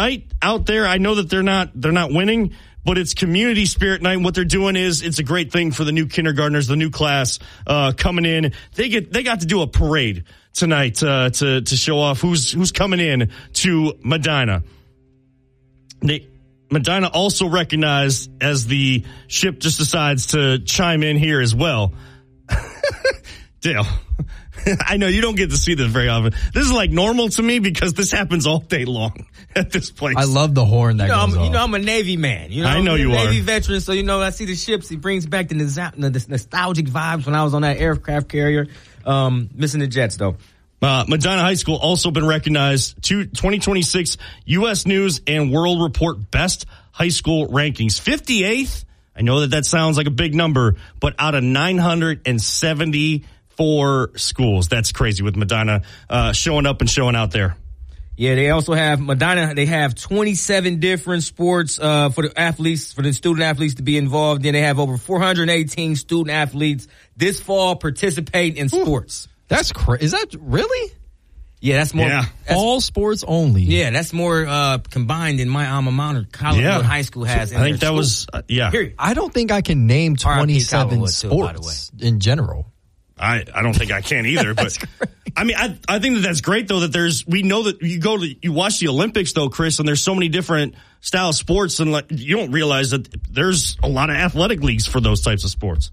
night out there. I know that they're not winning, but it's community spirit night. And what they're doing is it's a great thing for the new kindergartners, the new class coming in. They got to do a parade tonight to show off who's coming in to Medina. Medina also recognized as the ship just decides to chime in here as well. Dale, I know you don't get to see this very often. This is like normal to me because this happens all day long at this place. I love the horn that goes off. I'm a Navy man. I know you are. Navy veteran, so I see the ships. It brings back the nostalgic vibes when I was on that aircraft carrier. Missing the jets, though. Medina High School also been recognized 2026 U.S. News and World Report Best High School Rankings. 58th. I know that sounds like a big number, but out of 974 schools. That's crazy with Medina showing up and showing out there. Yeah, they also have Medina. They have 27 different sports for the athletes, for the student athletes to be involved in. They have over 418 student athletes this fall participating in sports. That's crazy. Is that really? Yeah, that's more. Yeah. All sports only. Yeah, that's more combined than my alma mater, Collinwood High School has. I think that was, Period. I don't think I can name 27 sports in general. I don't think I can either, but I mean, I think that's great though, that we know that you watch the Olympics though, Chris, and there's so many different style sports, and like, you don't realize that there's a lot of athletic leagues for those types of sports.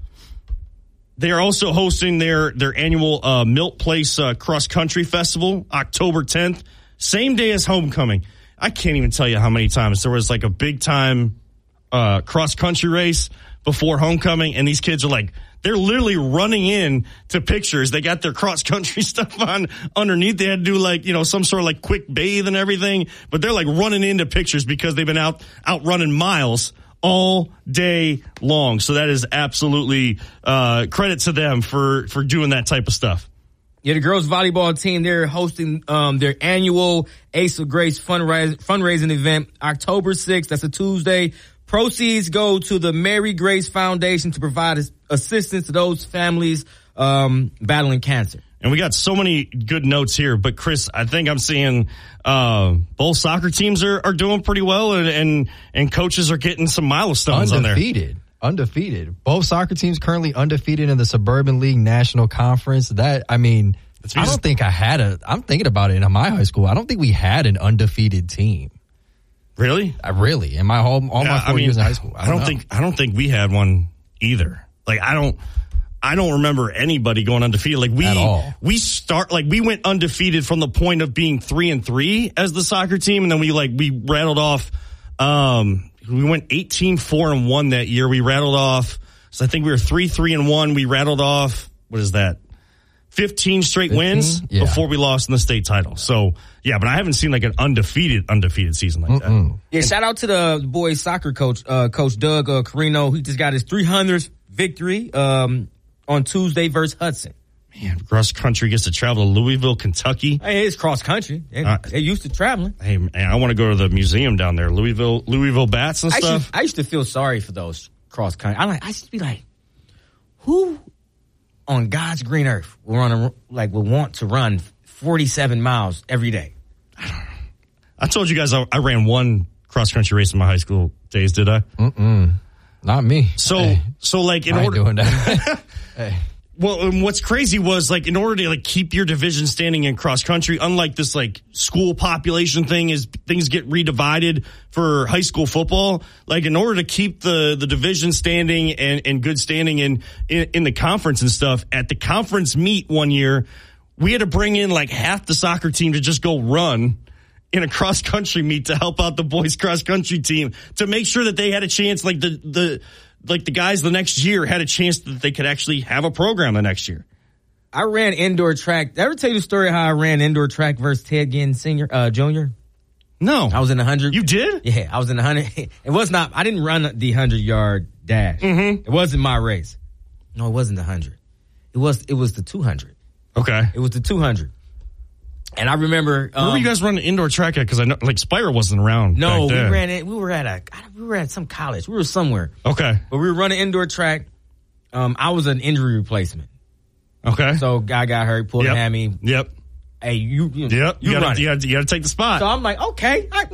They are also hosting their annual Milt Place Cross Country Festival, October 10th, same day as homecoming. I can't even tell you how many times there was like a big time cross country race before homecoming, and these kids are like, they're literally running in to pictures. They got their cross country stuff on underneath. They had to do like, some sort of like quick bathe and everything, but they're like running into pictures because they've been out running miles all day long. So that is absolutely credit to them for doing that type of stuff. Yeah, the girls volleyball team, they're hosting their annual Ace of Grace fundraising event October 6th. That's a Tuesday. Proceeds go to the Mary Grace Foundation to provide assistance to those families battling cancer. And we got so many good notes here, but Chris, I think I'm seeing both soccer teams are doing pretty well, and coaches are getting some milestones on there. Undefeated. Both soccer teams currently undefeated in the Suburban League National Conference. I'm thinking about it in my high school. I don't think we had an undefeated team. Really? Really? In my my 4 years in high school. I don't think we had one either. Like, I don't remember anybody going undefeated. Like, we went undefeated from the point of being 3-3 as the soccer team, and then we rattled off. We went 18-4-1 that year. We rattled off. So I think we were 3-3-1. We rattled off. What is that? 15 straight wins before we lost in the state title. So yeah, but I haven't seen like an undefeated season like that. Yeah, shout out to the boys soccer coach, Coach Doug Carino. He just got his 300th victory on Tuesday versus Hudson. Man, cross country gets to travel to Louisville, Kentucky. Hey, it's cross country. They're used to traveling. Hey, man, I want to go to the museum down there, Louisville bats and stuff. I used to feel sorry for those cross country. I used to be like, who on God's green earth will want to run 47 miles every day? I told you guys I ran one cross country race in my high school days. Did I? Not me. So like in order. Doing that. Hey. Well, and what's crazy was like in order to like keep your division standing in cross country, unlike this like school population thing, is things get redivided for high school football. Like in order to keep the division standing and good standing in the conference and stuff, at the conference meet one year, we had to bring in like half the soccer team to just go run in a cross country meet to help out the boys cross country team to make sure that they had a chance, like the guys the next year had a chance that they could actually have a program the next year. I ran indoor track. Did I ever tell you the story how I ran indoor track versus Ted Ginn Jr.? No. I was in the 100. You did? Yeah, I was in the 100. I didn't run the 100-yard dash. Mm-hmm. It wasn't my race. No, it wasn't the 100. It was the 200. Okay. It was the 200. And I remember, where were you guys running indoor track at? Because I know, like, Spire wasn't around. No, back then. we ran it. We were at some college. We were somewhere. Okay. But we were running indoor track. I was an injury replacement. Okay. So guy got hurt, pulled a hammy. Yep. Hey, you run it. You got to take the spot. So I'm like, okay,